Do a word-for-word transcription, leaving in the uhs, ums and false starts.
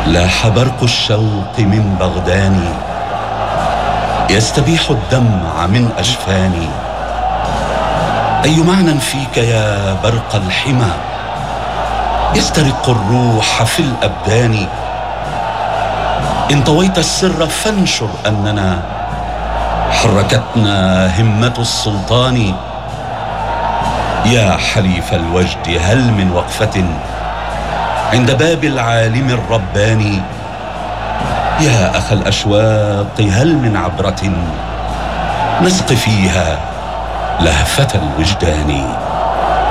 لاح برق الشوق من بغداني، يستبيح الدمع من أجفاني. أي معنى فيك يا برق الحمى، يسترق الروح في الأبدان. إن طويت السر فانشر أننا حركتنا همة السلطان. يا حليف الوجد هل من وقفة عند باب العالم الرباني. يا أخ الأشواق هل من عبرة نسقي فيها لهفة الوجدان.